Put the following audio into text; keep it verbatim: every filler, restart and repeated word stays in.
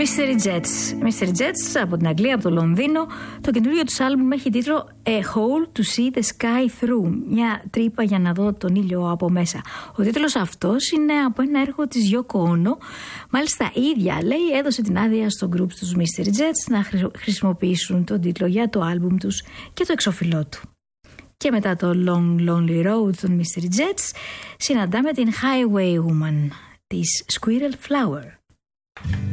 Mystery Jets. Mystery Jets από την Αγγλία, από το Λονδίνο. Το καινούριο τους άλμπουμ έχει τίτλο A Hole to See the Sky Through. Μια τρύπα για να δω τον ήλιο από μέσα. Ο τίτλος αυτός είναι από ένα έργο της Yoko Ono. Μάλιστα η ίδια λέει έδωσε την άδεια στο group τους Mystery Jets να χρησιμοποιήσουν τον τίτλο για το άλμπουμ τους και το εξώφυλλό του. Και μετά το Long Lonely Road των Mystery Jets συναντάμε την Highway Woman της Squirrel Flower.